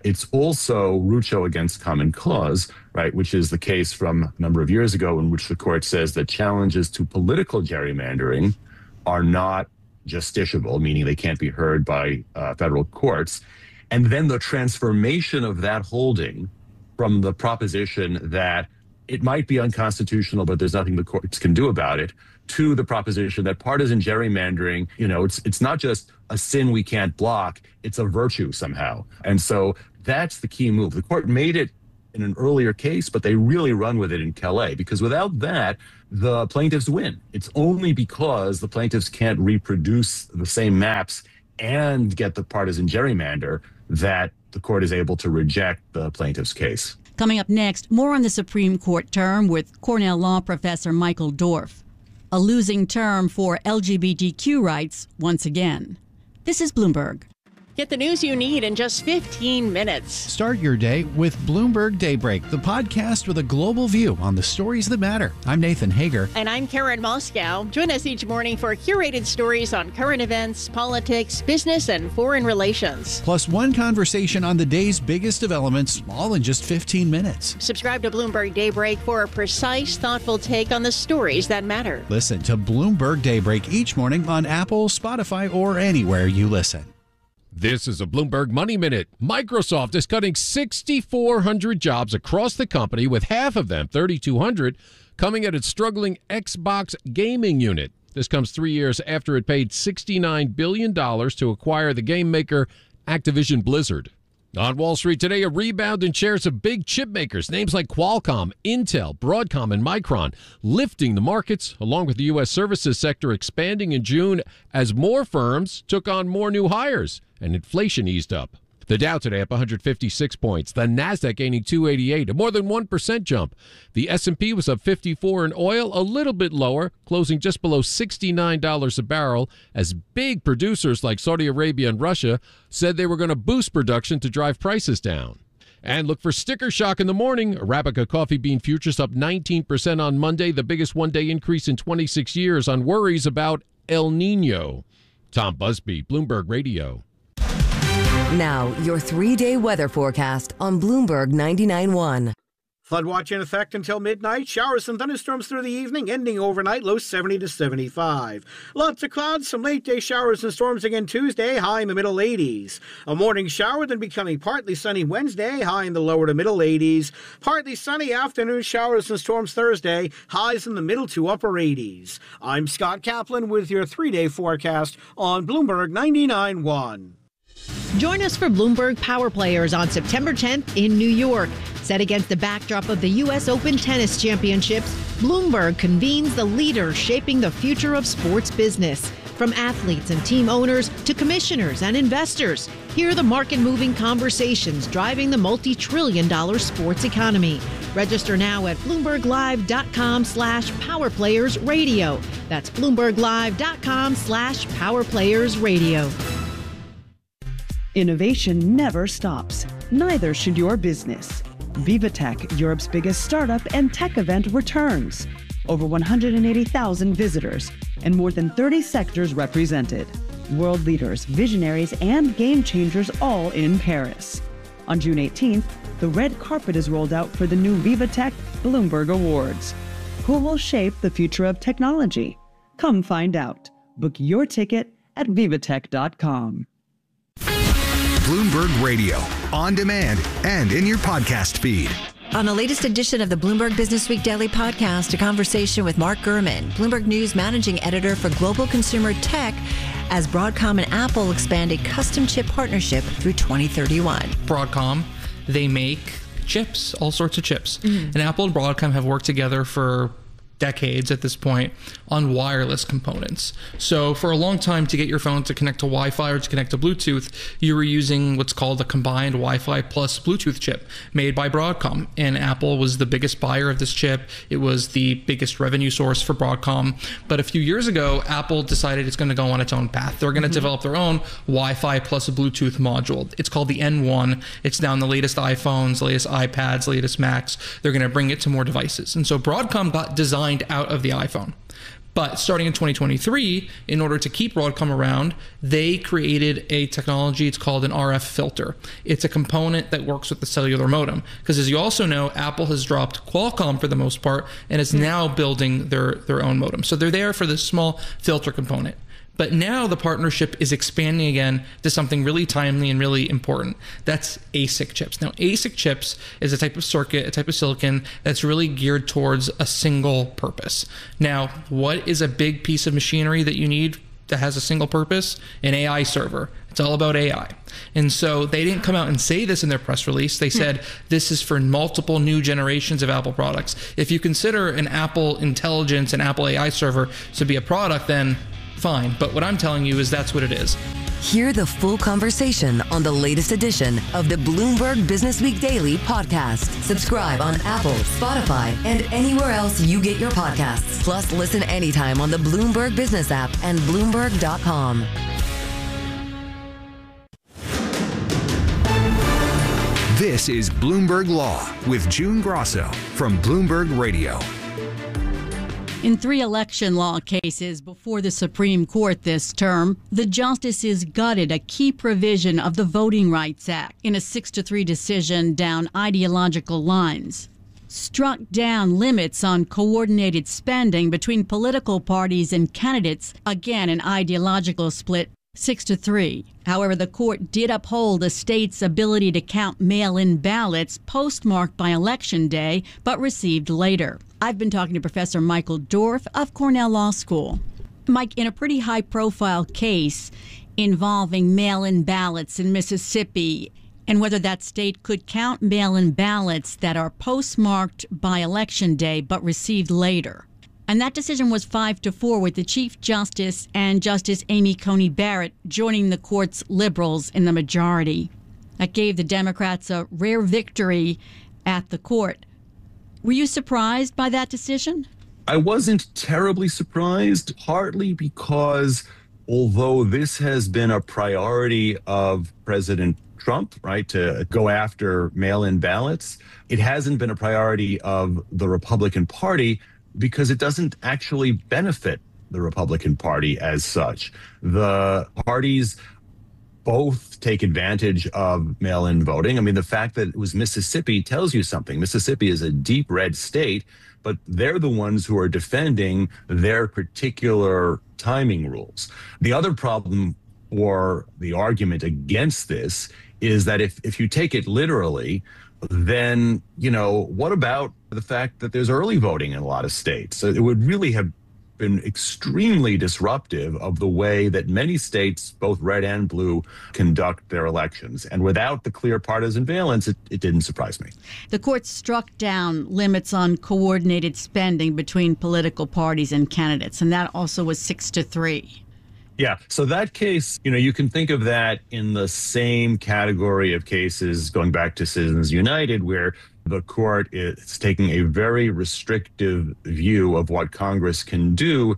It's also Rucho against Common Cause, right, which is the case from a number of years ago in which the court says that challenges to political gerrymandering are not justiciable, meaning they can't be heard by uh, federal courts. And then the transformation of that holding from the proposition that it might be unconstitutional, but there's nothing the courts can do about it, to the proposition that partisan gerrymandering, you know, it's it's not just a sin we can't block, it's a virtue somehow. And so that's the key move. The court made it in an earlier case, but they really run with it in Calais, because without that, the plaintiffs win. It's only because the plaintiffs can't reproduce the same maps and get the partisan gerrymander that the court is able to reject the plaintiff's case. Coming up next, more on the Supreme Court term with Cornell Law professor Michael Dorf. A losing term for L G B T Q rights once again. This is Bloomberg. Get the news you need in just fifteen minutes. Start your day with Bloomberg Daybreak, the podcast with a global view on the stories that matter. I'm Nathan Hager. And I'm Karen Moscow. Join us each morning for curated stories on current events, politics, business, and foreign relations. Plus one conversation on the day's biggest developments, all in just fifteen minutes. Subscribe to Bloomberg Daybreak for a precise, thoughtful take on the stories that matter. Listen to Bloomberg Daybreak each morning on Apple, Spotify, or anywhere you listen. This is a Bloomberg Money Minute. Microsoft is cutting six thousand four hundred jobs across the company, with half of them, three thousand two hundred, coming at its struggling Xbox gaming unit. This comes three years after it paid sixty-nine billion dollars to acquire the game maker Activision Blizzard. On Wall Street today, a rebound in shares of big chip makers, names like Qualcomm, Intel, Broadcom, and Micron, lifting the markets, along with the U S services sector expanding in June as more firms took on more new hires and inflation eased up. The Dow today up one hundred fifty-six points. The Nasdaq gaining two eighty-eight, a more than one percent jump. The S and P was up fifty-four in oil, a little bit lower, closing just below sixty-nine dollars a barrel, as big producers like Saudi Arabia and Russia said they were going to boost production to drive prices down. And look for sticker shock in the morning. Arabica coffee bean futures up nineteen percent on Monday, the biggest one-day increase in twenty-six years on worries about El Nino. Tom Busby, Bloomberg Radio. Now, your three-day weather forecast on Bloomberg ninety-nine point one. Flood watch in effect until midnight. Showers and thunderstorms through the evening, ending overnight, low seventy to seventy-five. Lots of clouds, some late-day showers and storms again Tuesday, high in the middle eighties. A morning shower, then becoming partly sunny Wednesday, high in the lower to middle eighties. Partly sunny afternoon showers and storms Thursday, highs in the middle to upper eighties. I'm Scott Kaplan with your three-day forecast on Bloomberg ninety-nine point one. Join us for Bloomberg Power Players on September tenth in New York. Set against the backdrop of the U S Open Tennis Championships, Bloomberg convenes the leaders shaping the future of sports business. From athletes and team owners to commissioners and investors, hear the market-moving conversations driving the multi-trillion dollar sports economy. Register now at bloomberglive.com slash powerplayersradio. That's bloomberglive.com slash powerplayersradio. Innovation never stops. Neither should your business. VivaTech, Europe's biggest startup and tech event, returns. Over one hundred eighty thousand visitors and more than thirty sectors represented. World leaders, visionaries, and game changers all in Paris. On June eighteenth, the red carpet is rolled out for the new VivaTech Bloomberg Awards. Who will shape the future of technology? Come find out. Book your ticket at vivatech dot com. Bloomberg Radio, on demand and in your podcast feed. On the latest edition of the Bloomberg Business Week Daily Podcast, a conversation with Mark Gurman, Bloomberg News Managing Editor for Global Consumer Tech, as Broadcom and Apple expand a custom chip partnership through twenty thirty-one. Broadcom, they make chips, all sorts of chips. Mm-hmm. And Apple and Broadcom have worked together for decades at this point on wireless components. So for a long time, to get your phone to connect to Wi-Fi or to connect to Bluetooth, you were using what's called a combined Wi-Fi plus Bluetooth chip made by Broadcom. And Apple was the biggest buyer of this chip. It was the biggest revenue source for Broadcom. But a few years ago, Apple decided it's going to go on its own path. They're going to mm-hmm. develop their own Wi-Fi plus a Bluetooth module. It's called the N one. It's now in the latest iPhones, latest iPads, latest Macs. They're going to bring it to more devices. And so Broadcom got designed out of the iPhone. But starting in twenty twenty-three, in order to keep Broadcom around, they created a technology, it's called an R F filter. It's a component that works with the cellular modem. Because as you also know, Apple has dropped Qualcomm for the most part and is now building their, their own modem. So they're there for this small filter component. But now the partnership is expanding again to something really timely and really important. That's A S I C chips. Now, A S I C chips is a type of circuit, a type of silicon that's really geared towards a single purpose. Now, what is a big piece of machinery that you need that has a single purpose? An A I server. It's all about A I. And so they didn't come out and say this in their press release. They said this is for multiple new generations of Apple products. If you consider an Apple Intelligence and Apple A I server to be a product, then fine. But what I'm telling you is that's what it is. Hear the full conversation on the latest edition of the Bloomberg Business Week Daily podcast. Subscribe on Apple, Spotify, and anywhere else you get your podcasts. Plus, listen anytime on the Bloomberg Business app and Bloomberg dot com. This is Bloomberg Law with June Grosso from Bloomberg Radio. In three election law cases before the Supreme Court this term, the justices gutted a key provision of the Voting Rights Act in a six to three decision down ideological lines. Struck down limits on coordinated spending between political parties and candidates, again an ideological split, six to three. However, the court did uphold the state's ability to count mail-in ballots postmarked by Election Day, but received later. I've been talking to Professor Michael Dorf of Cornell Law School. Mike, in a pretty high-profile case involving mail-in ballots in Mississippi, and whether that state could count mail-in ballots that are postmarked by Election Day but received later. And that decision was five to four, with the Chief Justice and Justice Amy Coney Barrett joining the court's liberals in the majority. That gave the Democrats a rare victory at the court. Were you surprised by that decision? I wasn't terribly surprised, partly because although this has been a priority of President Trump, right, to go after mail-in ballots, it hasn't been a priority of the Republican Party because it doesn't actually benefit the Republican Party as such. The parties both take advantage of mail-in voting. I mean, the fact that it was Mississippi tells you something. Mississippi is a deep red state, but they're the ones who are defending their particular timing rules. The other problem or the argument against this is that if, if you take it literally, then, you know, what about the fact that there's early voting in a lot of states? So it would really have been extremely disruptive of the way that many states, both red and blue, conduct their elections. And without the clear partisan valence, it, it didn't surprise me. The court struck down limits on coordinated spending between political parties and candidates, and that also was six to three. Yeah. So that case, you know, you can think of that in the same category of cases going back to Citizens United, where the court is taking a very restrictive view of what Congress can do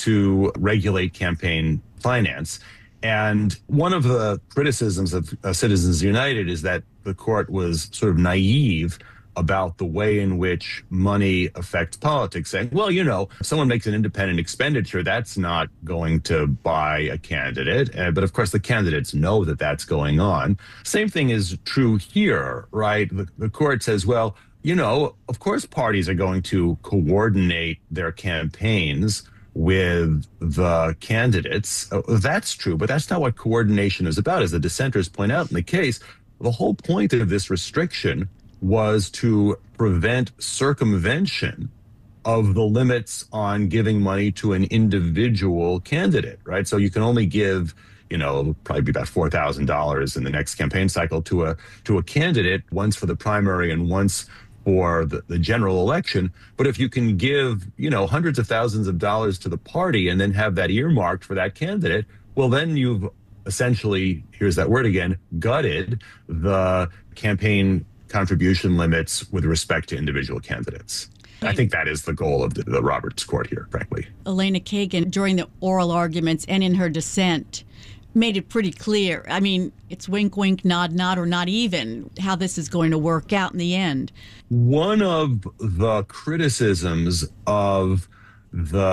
to regulate campaign finance. And one of the criticisms of uh, Citizens United is that the court was sort of naive about the way in which money affects politics, saying, well, you know, if someone makes an independent expenditure, that's not going to buy a candidate. Uh, but of course, the candidates know that that's going on. Same thing is true here, right? The, the court says, well, you know, of course, parties are going to coordinate their campaigns with the candidates. Uh, that's true, but that's not what coordination is about. As the dissenters point out in the case, the whole point of this restriction was to prevent circumvention of the limits on giving money to an individual candidate, right? So you can only give, you know, it'll probably be about four thousand dollars in the next campaign cycle to a to a candidate, once for the primary and once for the, the general election. But if you can give, you know, hundreds of thousands of dollars to the party and then have that earmarked for that candidate, well, then you've essentially, here's that word again, gutted the campaign contribution limits with respect to individual candidates. I think that is the goal of the, the Roberts Court here, frankly. Elena Kagan, during the oral arguments and in her dissent, made it pretty clear. I mean, it's wink, wink, nod, nod, or not even how this is going to work out in the end. One of the criticisms of the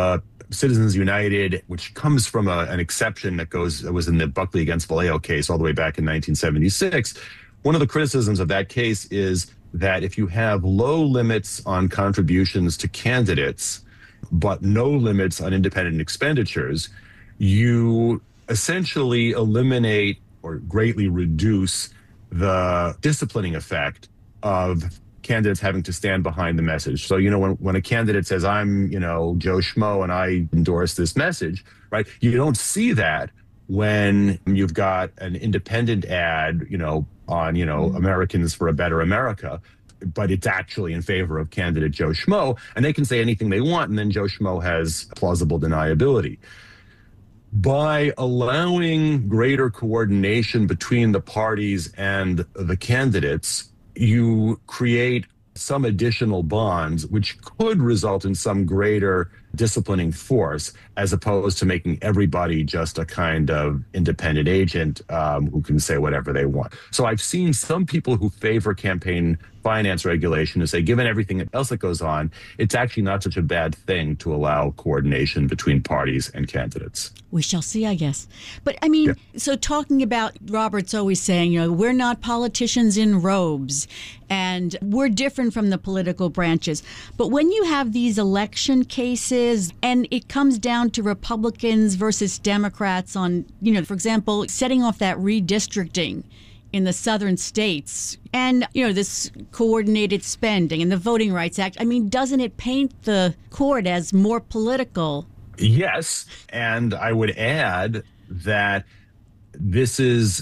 Citizens United, which comes from a, an exception that goes that was in the Buckley against Vallejo case all the way back in nineteen seventy-six. One of the criticisms of that case is that if you have low limits on contributions to candidates, but no limits on independent expenditures, you essentially eliminate or greatly reduce the disciplining effect of candidates having to stand behind the message. So, you know, when, when a candidate says, I'm, you know, Joe Schmo and I endorse this message, right? You don't see that when you've got an independent ad, you know, on, you know, Americans for a Better America, but it's actually in favor of candidate Joe Schmo, and they can say anything they want, and then Joe Schmo has plausible deniability. By allowing greater coordination between the parties and the candidates, you create some additional bonds, which could result in some greater disciplining force, as opposed to making everybody just a kind of independent agent um, who can say whatever they want. So I've seen some people who favor campaign finance regulation to say, given everything else that goes on, it's actually not such a bad thing to allow coordination between parties and candidates. We shall see, I guess. But I mean, yeah. So talking about, Robert's always saying, you know, we're not politicians in robes and we're different from the political branches. But when you have these election cases and it comes down to Republicans versus Democrats on, you know, for example, setting off that redistricting in the southern states and, you know, this coordinated spending and the Voting Rights Act, I mean, doesn't it paint the court as more political? Yes, and I would add that this is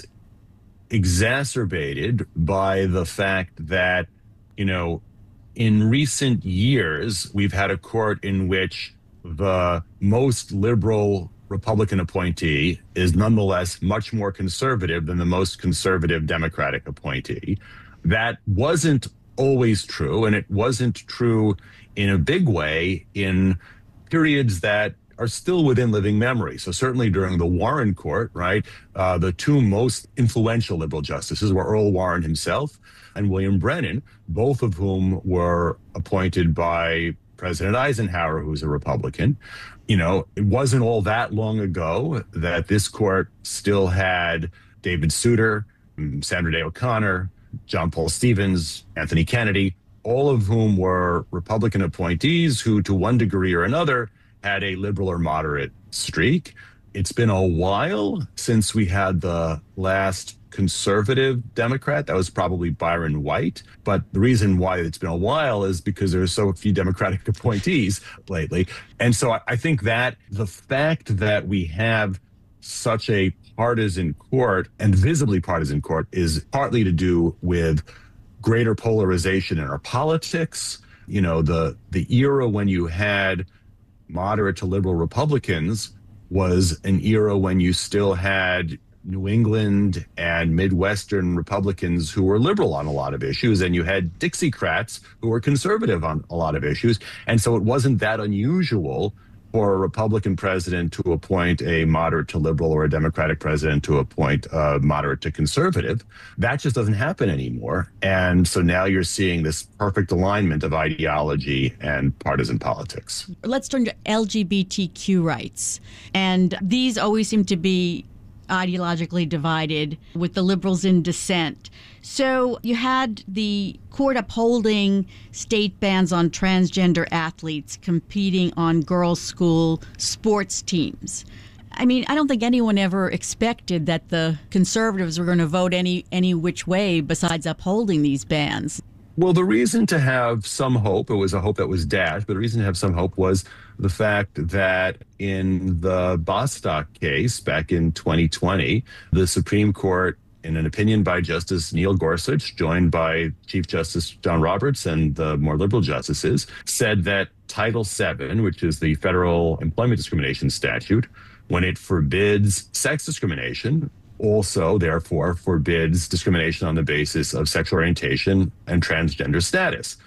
exacerbated by the fact that, you know, in recent years, we've had a court in which the most liberal Republican appointee is nonetheless much more conservative than the most conservative Democratic appointee. That wasn't always true, and it wasn't true in a big way in periods that are still within living memory. So certainly during the Warren court, right, uh, the two most influential liberal justices were Earl Warren himself and William Brennan, both of whom were appointed by President Eisenhower, who's a Republican. You know, it wasn't all that long ago that this court still had David Souter, Sandra Day O'Connor, John Paul Stevens, Anthony Kennedy, all of whom were Republican appointees who, to one degree or another, had a liberal or moderate streak. It's been a while since we had the last conservative Democrat. That was probably Byron White. But the reason why it's been a while is because there's so few Democratic appointees lately. And so I think that the fact that we have such a partisan court and visibly partisan court is partly to do with greater polarization in our politics. You know, the the era when you had moderate to liberal Republicans was an era when you still had New England and Midwestern Republicans who were liberal on a lot of issues, and you had Dixiecrats who were conservative on a lot of issues. And so it wasn't that unusual for a Republican president to appoint a moderate to liberal or a Democratic president to appoint a moderate to conservative. That just doesn't happen anymore. And so now you're seeing this perfect alignment of ideology and partisan politics. Let's turn to L G B T Q rights. And these always seem to be ideologically divided, with the liberals in dissent. So you had the court upholding state bans on transgender athletes competing on girls' school sports teams. I mean, I don't think anyone ever expected that the conservatives were going to vote any any which way besides upholding these bans. Well, the reason to have some hope, it was a hope that was dashed, but the reason to have some hope was the fact that in the Bostock case back in twenty twenty, the Supreme Court, in an opinion by Justice Neil Gorsuch, joined by Chief Justice John Roberts and the more liberal justices, said that Title seven, which is the federal employment discrimination statute, when it forbids sex discrimination, also, therefore, forbids discrimination on the basis of sexual orientation and transgender status.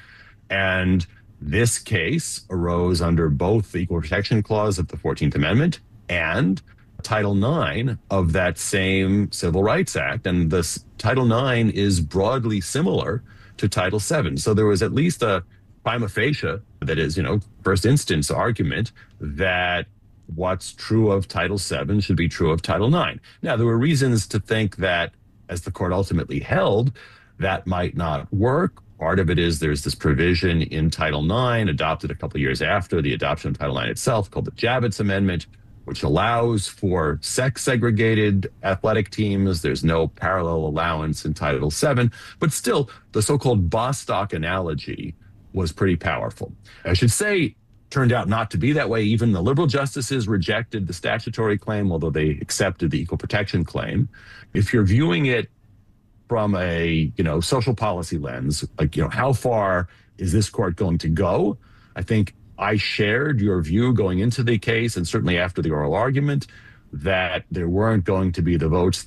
And this case arose under both the Equal Protection Clause of the fourteenth Amendment and Title nine of that same Civil Rights Act. And this Title nine is broadly similar to Title seven. So there was at least a prima facie that is, you know, first instance argument that what's true of Title seven should be true of Title nine. Now, there were reasons to think that, as the court ultimately held, that might not work. Part of it is there's this provision in Title nine, adopted a couple of years after the adoption of Title nine itself, called the Javits Amendment, which allows for sex-segregated athletic teams. There's no parallel allowance in Title seven. But still, the so-called Bostock analogy was pretty powerful. I should say, turned out not to be that way. Even the liberal justices rejected the statutory claim, although they accepted the equal protection claim. If you're viewing it from a, you know, social policy lens, like, you know, how far is this court going to go? I think I shared your view going into the case, and certainly after the oral argument, that there weren't going to be the votes